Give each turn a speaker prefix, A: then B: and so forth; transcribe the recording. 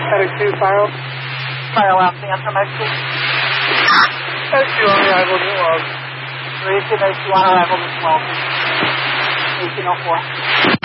A: Medic 2, fire.
B: Fire alarm, answer, Medic 2.
A: Medic 2 on arrival to 12.
B: Medic 2 on arrival to 12. 1804.